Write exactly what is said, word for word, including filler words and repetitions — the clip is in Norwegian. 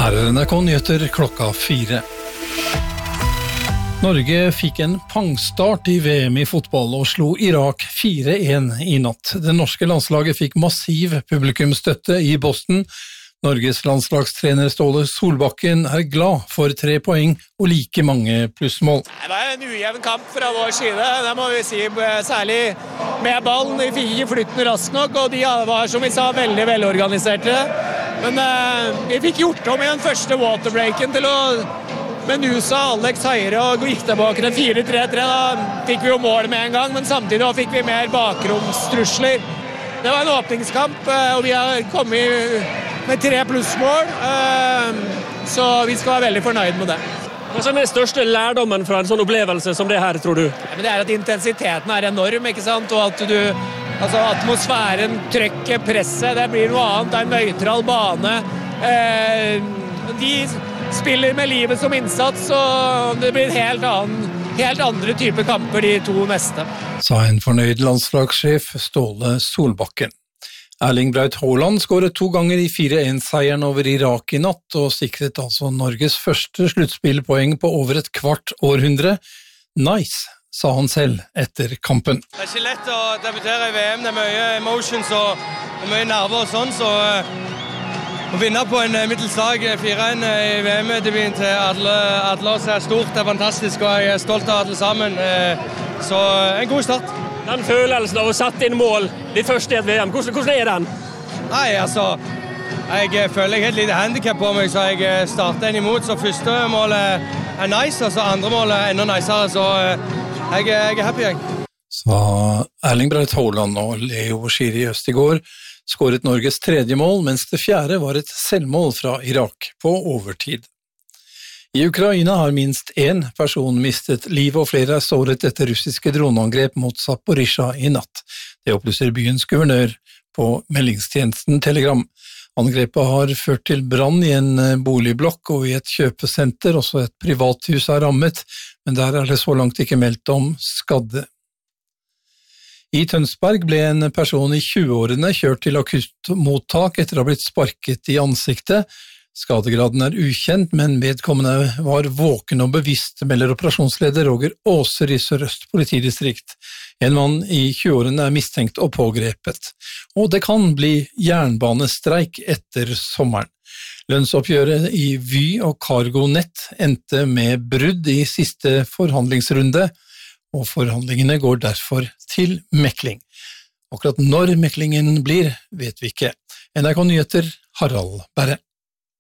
Her er N R K Nyheter klokka fire. Norge fikk en pangstart i V M i fotball og slo Irak fire en i natt. Det norske landslaget fikk massiv publikumsstøtte i Boston. Norges landslagstrener Ståle Solbakken er glad for tre poeng og like mange plussmål. Det var en ujevn kamp fra vår side, det må vi si, særlig med ballen. Vi fikk ikke flytten raskt nok, og de var, som vi sa, veldig velorganiserte. Men eh, vi fikk gjort om i den første waterbreaken til å med Nusa, Alex Heire og gikk tilbake til fire tre tre. Da fikk vi jo mål med en gang, men samtidig fikk vi mer bakromstrusler. Det var en åpningskamp, og vi har kommet med tre plussmål, så vi skal være veldig fornøyd med det. Hva er den største lærdommen fra en sånn opplevelse som det her, tror du? Ja, men det er at intensiteten er enorm, ikke sant? Og at du, altså atmosfæren, trykket, presset, det blir noe annet. Det er en nøytral bane. De spiller med livet som innsats, og det blir en helt annen, helt andre type kamper de to neste. Sa en fornøyd landslagssjef Ståle Solbakken. Erling Braut Haaland skåret to ganger i fire en-seieren over Irak i natt, og sikret altså Norges første sluttspillpoeng på over et kvart århundre. Nice, sa han selv etter kampen. Det er ikke lett å debutere i V M, det er mye emotions og, og mye nerver og sånn, så å vinne på en middelslag fire en i V M-debuten til alle, alle oss er stort, det er fantastisk, og jeg er stolt av alle sammen. Så en god start. Den følelsen av å sette inn mål, de første i et V M, hvordan, hvordan er den? Nei, altså, jeg føler jeg har et lite handicap på meg, så jeg starter en imot, så første målet er nice, og så andre målet er enda nicere, så jeg, jeg er happy, jeg. Sa Erling Braut Haaland og Leo Schiri Østigård skåret Norges tredje mål, mens det fjerde var et selvmål fra Irak på overtid. I Ukraina har minst én person mistet liv og flere er såret etter russiske droneangrep mot Zaporizjzja i natt. Det opplyser byens guvernør på meldingstjenesten Telegram. Angrepet har ført til brann i en boligblokk og i et kjøpesenter, også et privathus er rammet, men der er det så langt ikke meldt om skadde. I Tønsberg ble en person i tjueårene kjørt til akuttmottak etter å ha blitt sparket i ansiktet. Skadegraden er ukjent, men vedkommende var våken og bevisst, melder operasjonsleder Roger Åser i Sør-Øst politidistrikt. En mann i tjueårene er mistenkt og pågrepet. Og det kan bli jernbanestreik etter sommeren. Lønnsoppgjøret i Vy og CargoNet endte med brudd i siste forhandlingsrunde, og forhandlingene går derfor til mekling. Akkurat når meklingen blir, vet vi ikke. N R K Nyheter, Harald Berre.